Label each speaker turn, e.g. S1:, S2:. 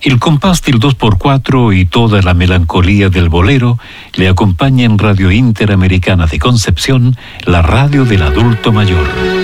S1: El compás del 2x4 y toda la melancolía del bolero le acompaña en Radio Interamericana de Concepción, la radio del adulto mayor.